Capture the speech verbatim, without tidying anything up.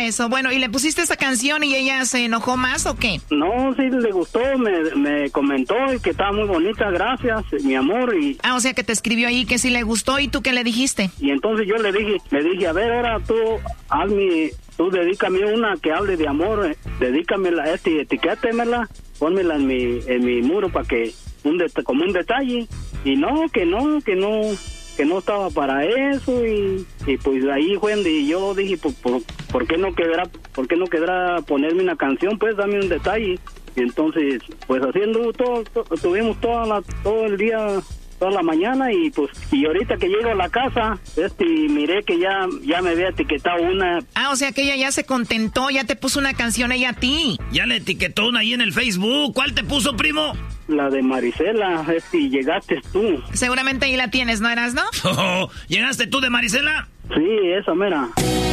eso. Bueno, ¿y le pusiste esa canción y ella se enojó más o qué? No, sí le gustó, me, me comentó que estaba muy bonita, gracias, mi amor. Y ah, o sea que te escribió ahí que sí le gustó, ¿y tú qué le dijiste? Y entonces yo le dije, le dije, a ver, ahora tú hazme, tú dedícame una que hable de amor, eh, dedícamela, este, etiquétemela, pónmela en mi, en mi muro para que, un det- como un detalle. Y no, que no, que no, que no estaba para eso. Y, y pues ahí fue donde yo dije, pues, por, ¿por qué no quedará, por qué no quedará ponerme una canción? Pues dame un detalle. Y entonces, pues haciendo todo, todo tuvimos toda la, todo el día, toda la mañana, y pues, y ahorita que llego a la casa, este, miré que ya, ya me había etiquetado una. Ah, o sea que ella ya se contentó, ya te puso una canción ella a ti. Ya le etiquetó una ahí en el Facebook. ¿Cuál te puso, primo? La de Marisela, este, y llegaste tú. Seguramente ahí la tienes, ¿no eras, no? Oh, ¿llegaste tú de Marisela? Sí, esa mera.